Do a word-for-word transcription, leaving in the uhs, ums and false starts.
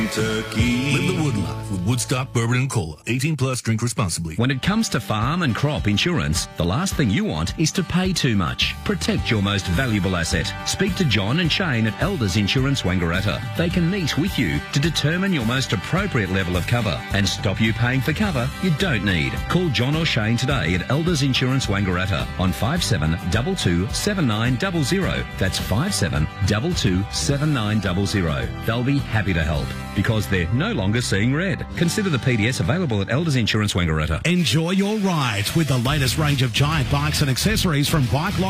Turkey. Live the wood life with Woodstock Bourbon and Cola. eighteen plus, drink responsibly. When it comes to farm and crop insurance, the last thing you want is to pay too much. Protect your most valuable asset. Speak to John and Shane at Elders Insurance Wangaratta. They can meet with you to determine your most appropriate level of cover and stop you paying for cover you don't need. Call John or Shane today at Elders Insurance Wangaratta on five seven two two, seven nine zero zero. That's five seven two two, seven nine zero zero. They'll be happy to help because they're no longer seeing red. Consider the P D S available at Elders Insurance Wangaratta. Enjoy your ride with the latest range of giant bikes and accessories from Bike Life.